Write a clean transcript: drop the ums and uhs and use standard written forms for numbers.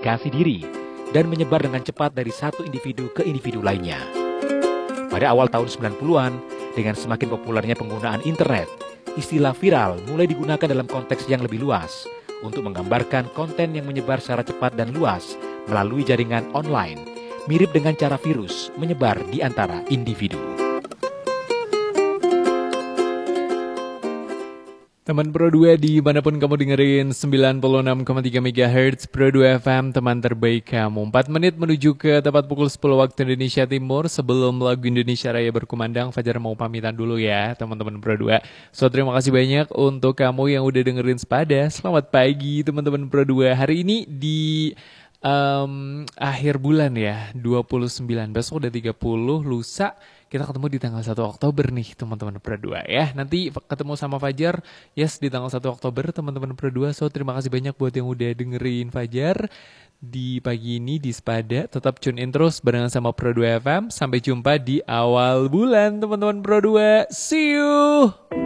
mengidentifikasi diri dan menyebar dengan cepat dari satu individu ke individu lainnya. Pada awal tahun 90-an, dengan semakin populernya penggunaan internet, istilah viral mulai digunakan dalam konteks yang lebih luas untuk menggambarkan konten yang menyebar secara cepat dan luas melalui jaringan online, mirip dengan cara virus menyebar di antara individu. Teman Pro 2 dimanapun kamu dengerin 96,3 MHz Pro 2 FM, teman terbaik kamu. 4 menit menuju ke tepat pukul 10 waktu Indonesia Timur. Sebelum lagu Indonesia Raya berkumandang, Fajar mau pamitan dulu ya teman-teman Pro 2. So terima kasih banyak untuk kamu yang udah dengerin Sepada. Selamat pagi teman-teman Pro 2. Hari ini di akhir bulan ya, 29, besok udah 30, lusa kita ketemu di tanggal 1 Oktober nih teman-teman Pro 2 ya. Nanti ketemu sama Fajar yes di tanggal 1 Oktober teman-teman Pro 2. So terima kasih banyak buat yang udah dengerin Fajar di pagi ini di Sepada. Tetap tune in terus barengan sama Pro 2 FM. Sampai jumpa di awal bulan teman-teman Pro 2. See you.